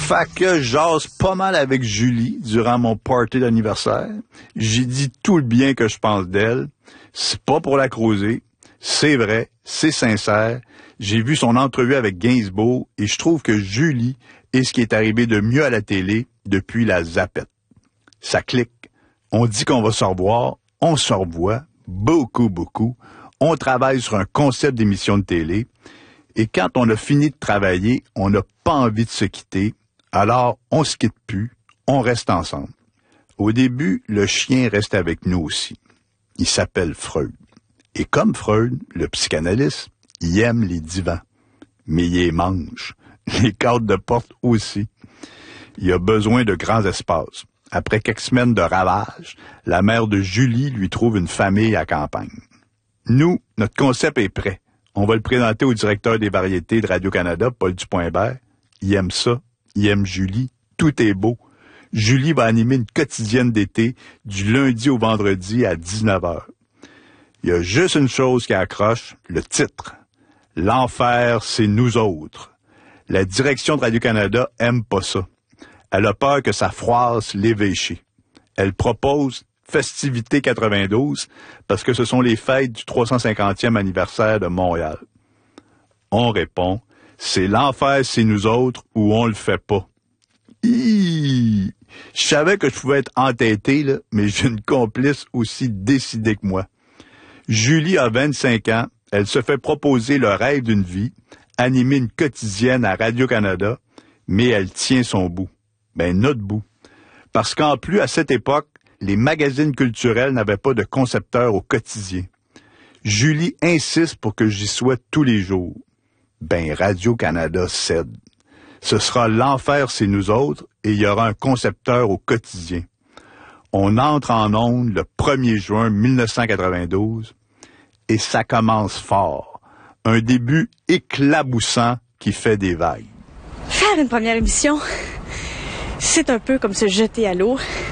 Fait que j'ose pas mal avec Julie durant mon party d'anniversaire. J'ai dit tout le bien que je pense d'elle. C'est pas pour la creuser. C'est vrai, c'est sincère. J'ai vu son entrevue avec Gainsbourg et je trouve que Julie est ce qui est arrivé de mieux à la télé depuis la Zapette. Ça clique. On dit qu'on va se revoir. On se revoit. Beaucoup. On travaille sur un concept d'émission de télé. Et quand on a fini de travailler, on n'a pas envie de se quitter. Alors, on se quitte plus. On reste ensemble. Au début, le chien reste avec nous aussi. Il s'appelle Freud. Et comme Freud, le psychanalyste, il aime les divans. Mais il les mange. Les cadres de porte aussi. Il a besoin de grands espaces. Après quelques semaines de ravages, la mère de Julie lui trouve une famille à campagne. Nous, notre concept est prêt. On va le présenter au directeur des variétés de Radio-Canada, Paul Dupont-Hébert. Il aime ça. Il aime Julie. Tout est beau. Julie va animer une quotidienne d'été du lundi au vendredi à 19h. Il y a juste une chose qui accroche, le titre. L'enfer, c'est nous autres. La direction de Radio-Canada aime pas ça. Elle a peur que ça froisse l'évêché. Elle propose Festivités 92 parce que ce sont les fêtes du 350e anniversaire de Montréal. On répond, c'est l'enfer, c'est nous autres ou on le fait pas. Je savais que je pouvais être entêté, là, mais j'ai une complice aussi décidée que moi. Julie a 25 ans, elle se fait proposer le rêve d'une vie, animer une quotidienne à Radio-Canada, mais elle tient son bout. Ben, notre bout. Parce qu'en plus, à cette époque, les magazines culturels n'avaient pas de concepteur au quotidien. Julie insiste pour que j'y sois tous les jours. Ben, Radio-Canada cède. Ce sera l'enfer, c'est nous autres, et il y aura un concepteur au quotidien. On entre en ondes le 1er juin 1992, et ça commence fort. Un début éclaboussant qui fait des vagues. Faire une première émission, c'est un peu comme se jeter à l'eau.